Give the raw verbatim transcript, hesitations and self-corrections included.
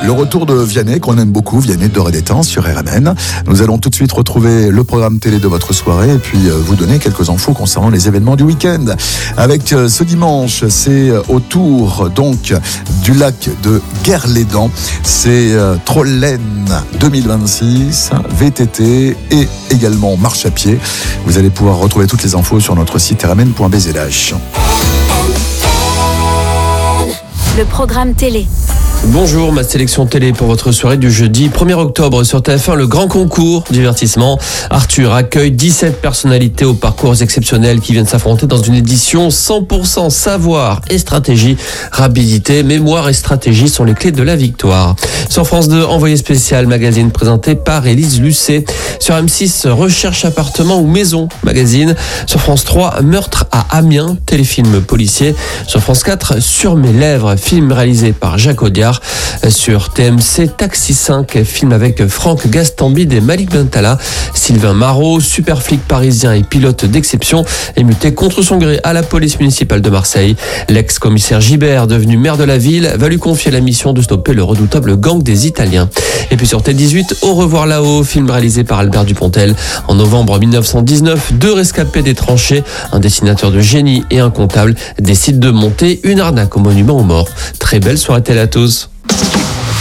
Le retour de Vianney, qu'on aime beaucoup, Vianney de Doré-des-Temps sur R M N. Nous allons tout de suite retrouver le programme télé de votre soirée et puis euh, vous donner quelques infos concernant les événements du week-end. Avec euh, ce dimanche, c'est autour donc du lac de Guerlédan. C'est euh, Trollen deux mille vingt-six, V T T et également marche à pied. Vous allez pouvoir retrouver toutes les infos sur notre site r m n point b z h. Le programme télé. Bonjour, ma sélection télé pour votre soirée du jeudi premier octobre sur T F un, le grand concours divertissement. Arthur accueille dix-sept personnalités au parcours exceptionnel qui viennent s'affronter dans une édition cent pour cent savoir et stratégie. Rapidité, mémoire et stratégie sont les clés de la victoire. Sur France deux, Envoyé spécial, magazine présenté par Élise Lucet. Sur M six, Recherche appartement ou maison, magazine. Sur France trois, Meurtre à Amiens, téléfilm policier. Sur France quatre, Sur mes lèvres, film réalisé par Jacques Audiard. Sur T M C, Taxi cinq, film avec Franck Gastambide et Malik Bentala. Sylvain Marot, super flic parisien et pilote d'exception, est muté contre son gré à la police municipale de Marseille. L'ex-commissaire Gibert, devenu maire de la ville, va lui confier la mission de stopper le redoutable gang des Italiens. Et puis sur T dix-huit, Au revoir là-haut, film réalisé par Albert Dupontel. En novembre mille neuf cent dix-neuf, deux rescapés des tranchées, un dessinateur de génie et un comptable, décident de monter une arnaque au monument aux morts. Très belle soirée télé à tous.